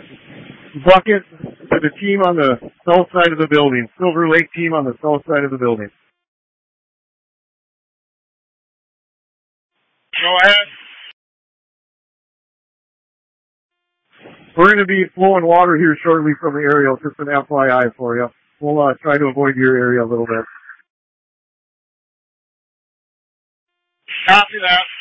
Bucket to the team on the south side of the building. Silver Lake team on the south side of the building. Go ahead. We're going to be flowing water here shortly from the aerial, just an FYI for you. We'll try to avoid your area a little bit. Copy that.